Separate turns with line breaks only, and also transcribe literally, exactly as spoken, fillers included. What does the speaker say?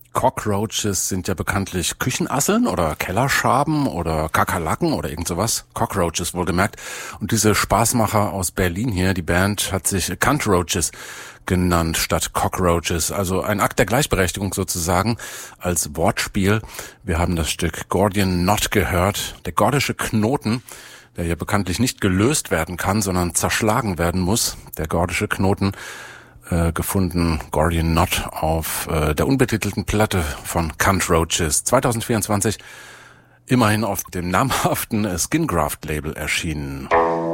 Cockroaches sind ja bekanntlich Küchenasseln oder Kellerschaben oder Kakerlaken oder irgend sowas. Cockroaches wohlgemerkt. Und diese Spaßmacher aus Berlin hier, die Band, hat sich Cuntroaches genannt statt Cockroaches. Also ein Akt der Gleichberechtigung sozusagen als Wortspiel. Wir haben das Stück Gordian Knot gehört. Der gordische Knoten, der hier bekanntlich nicht gelöst werden kann, sondern zerschlagen werden muss. Der gordische Knoten. Äh, gefunden, Gordian Knot, auf äh, der unbetitelten Platte von Cuntroaches, zwanzig vierundzwanzig, immerhin auf dem namhaften äh, Skingraft-Label erschienen.